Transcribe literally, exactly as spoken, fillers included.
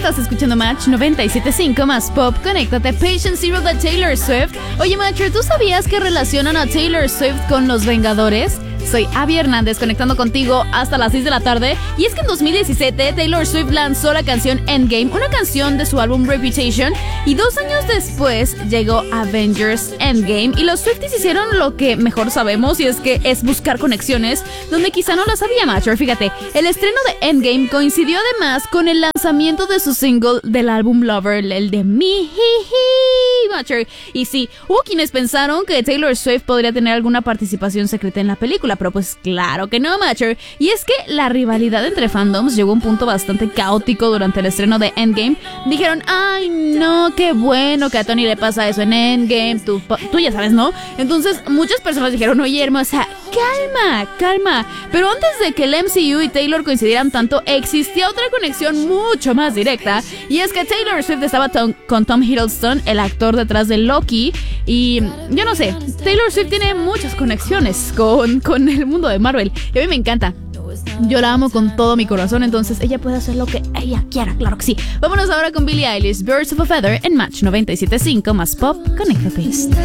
Estás escuchando Match noventa y siete punto cinco más Pop. Conéctate. Patient Zero de Taylor Swift. Oye, Matcher, ¿tú sabías que relacionan a Taylor Swift con los Vengadores? Soy Abby Hernández, conectando contigo hasta las seis de la tarde. Y es que en dos mil diecisiete Taylor Swift lanzó la canción Endgame, una canción de su álbum Reputation, y dos años después llegó Avengers Endgame, y los Swifties hicieron lo que mejor sabemos, y es que es buscar conexiones donde quizá no las había, Matcher. Fíjate, el estreno de Endgame coincidió además con el lanzamiento de su single del álbum Lover, el de Me, Matcher. Y sí, hubo quienes pensaron que Taylor Swift podría tener alguna participación secreta en la película, pero pues claro que no, Matcher. Y es que la rivalidad entre fandoms llegó a un punto bastante caótico durante el estreno de Endgame. Dijeron, ay no, qué bueno que a Tony le pasa eso en Endgame, tú, tú ya sabes, ¿no? Entonces muchas personas dijeron, oye hermosa, calma, calma. Pero antes de que el M C U y Taylor coincidieran tanto, existía otra conexión mucho más directa, y es que Taylor Swift estaba tom- con Tom Hiddleston, el actor detrás de Loki. Y yo no sé, Taylor Swift tiene muchas conexiones con, con el mundo de Marvel, y a mí me encanta. Yo la amo con todo mi corazón, entonces ella puede hacer lo que ella quiera, claro que sí. Vámonos ahora con Billie Eilish, Birds of a Feather, en Match noventa y siete punto cinco más Pop. Conéctate.